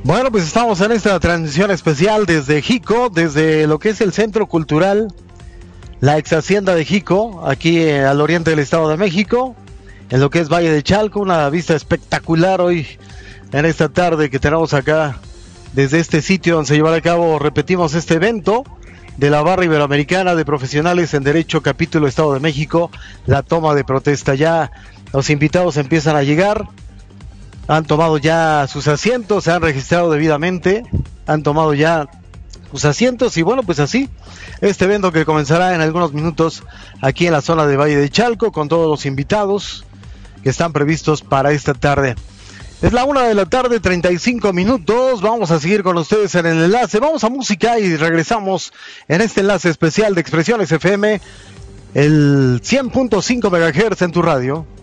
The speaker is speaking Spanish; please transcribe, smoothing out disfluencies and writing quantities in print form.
Bueno, pues estamos en esta transmisión especial desde Jico, desde lo que es el Centro Cultural, la ex hacienda de Jico, aquí al oriente del Estado de México, en lo que es Valle de Chalco, una vista espectacular hoy en esta tarde que tenemos acá desde este sitio donde se llevará a cabo, repetimos, este evento de la Barra Iberoamericana de Profesionales en Derecho, capítulo Estado de México, la toma de protesta. Ya los invitados empiezan a llegar. Han tomado ya sus asientos, se han registrado debidamente, han tomado ya sus asientos y bueno, pues así, este evento que comenzará en algunos minutos aquí en la zona de Valle de Chalco con todos los invitados que están previstos para esta tarde. Es la 1:35 p.m, vamos a seguir con ustedes en el enlace, vamos a música y regresamos en este enlace especial de Expresiones FM, el 100.5 MHz en tu radio.